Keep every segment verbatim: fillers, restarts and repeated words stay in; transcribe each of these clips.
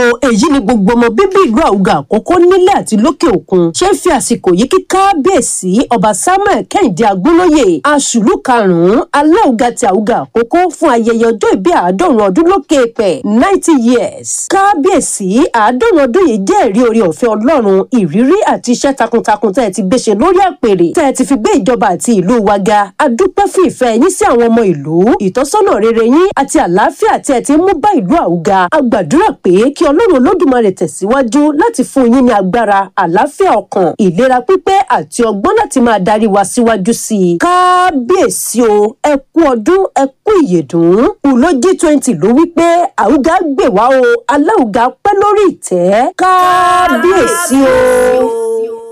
èyí ni gbogbo ọmọ bíbí ìlú Àwùgà Àkókó nílẹ̀ àti lókè òkun ṣe ń fi àsìkò yìí kí kábíyèsí ọba Samuel Kẹ́hìndé Agúnlóyè aṣùlù karùn-ún Aláùgà ti Àwùgà Àkókó fún ayẹyẹ ọjọ́ ìbí àádọ́rùn ọdún lókè èèpẹ̀ ninety years. kábíyèsí àádọ́rùn ọdún yìí jẹ́ ẹ̀rí oore ọ̀fẹ́ Ọlọ́run, ìrírí àti iṣẹ́ takuntakun tẹ́ ẹ ti gbé ṣe lórí àpèrè tẹ́ ẹ ti fi gbé ìjọba àti ìlú wa ga. A dúpẹ́ fún ìfẹ́ yín sí àwọn ọmọ ìlú, ìtọ́sọ́nà rere yín àti àlàáfíà tí ẹ ti mú bá ìlú Àwùgà. A gbàdúrà pé kí Ọlọ́run Olódùmarè tẹ̀síwájú láti fún yín ní agbára, àlàáfíà ọkàn, ìlera pípé àti ọgbọ́n láti máa darí wa síwájú sí i. kábíyèsí o, ẹ kú ọdún, ẹ kú ìyèdún. Ulo G twenty ló wí pé Àwùgà gbè wá o, Aláùgà pẹ́ lórí ìtẹ́. kábíyèsí o.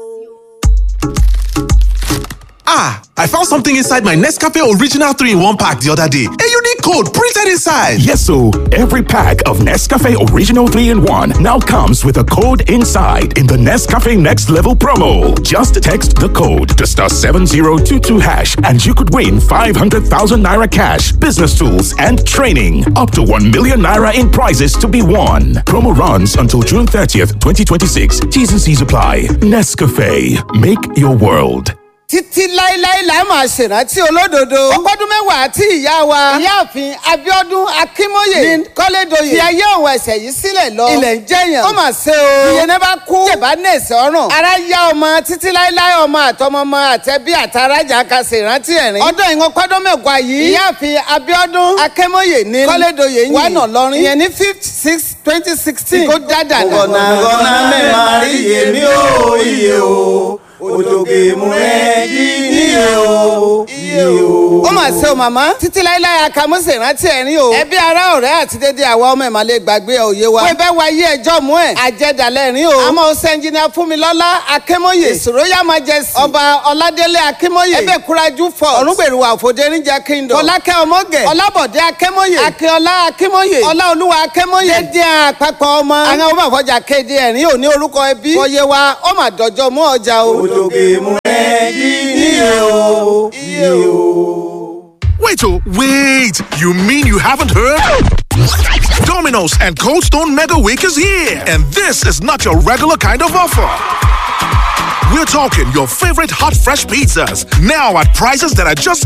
Ah, I found something inside my Nescafe Original three in one pack the other day. A unique code printed inside. Yes, so every pack of Nescafe Original three in one now comes with a code inside in the Nescafe Next Level promo. Just text the code to star seven zero two two hash and you could win five hundred thousand naira cash, business tools, and training. Up to one million naira in prizes to be won. Promo runs until June thirtieth, twenty twenty-six. T's and C's apply. Nescafe. Make your world. Títí láíláí la máa ṣèrántí olódodo. Ọgbọ́dún mẹ́wàá tí ìyá wa ìyáàfin Abíọ́dún Akínmóyè ní Kọ́lédoyè fi ayé òun ẹ̀sẹ̀ yìí sílẹ̀ lọ. Ilẹ̀ ń jẹ̀yàn. Ó mà ṣe o. Ìyẹn náà bá kú. Jẹ̀bá nẹ̀ẹ̀sì ọ̀ràn. Ara yá ọmọ títí láíláí ọmọ àtọmọmọ àtẹbí àtàrájà ka ṣèrántí ẹ̀rín. Ọdún ìwọ̀n pọ́dún mẹ́wàá yìí. Ìyáàfin Abíọ́dún Akínmóyè ní Kọ́lédoyè yìí. Wà náà lọ́rin. Ìyẹn ní fifth six twenty sixteen. Kó dáadáa náà. Ọ̀nà ọ̀nà mẹ́ma rí iye mi ò iye o. Ojoge mu ẹjí níye o iye o. Ó mà ṣe o màmá títí láíláí akamọ́sẹ̀ rántí ẹ̀rín o. Ẹbí ará ọ̀rẹ́ àti dédé àwa ọmọ ẹ̀ máa lè gbàgbé òye wa. Pé bẹ́ẹ̀ wáyé ẹjọ́ mú ẹ̀ àjẹdàlẹ̀ rín o. Àmọ́ ọ̀sẹ̀ ẹnjìnìà Fúnmilọ́lá Akínmóyè Royal Majesty ọba Ọládélé Akínmóyè ẹbẹ̀ kúrájú fọ ọ̀rúngbèrú àfọ̀dẹ́rìnjẹ kingdom. Fọlákẹ́ Ọmọgẹ̀ Ọlábọ̀dé Akínmóyè Akínọlá Akínmóyè Ọláolúwa Akínmóyè dédé àpapọ̀ ọmọ. Àwọn ọmọ àfọ̀jà kéde ẹ̀rín ò ní orúkọ ẹbí. Oyè wa ó mà dọjọ́ mú ọjà o. Ojoge mu ẹjí níye o iye o. Wait, oh, wait! You mean you haven't heard? Domino's and Cold Stone Mega Week is here, and this is not your regular kind of offer. We're talking your favorite hot, fresh pizzas now at prices that are just